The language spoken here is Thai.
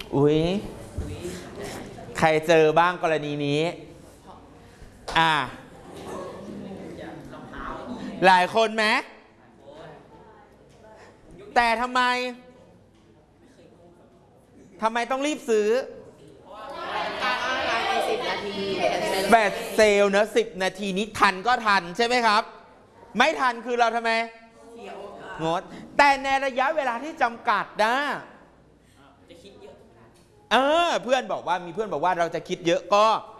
อุ๊ยใครเจอบ้างกรณีนี้หลายคนไหมแต่ทำไมต้องรีบซื้อแบบเซลล์เนอะ10 นาทีนี้ทันก็ทันใช่ไหมครับไม่ทันคือเราทำไมงดแต่ในระยะเวลาที่จำกัดนะเพื่อนบอกว่ามีเพื่อนบอกว่าเราจะคิดเยอะก็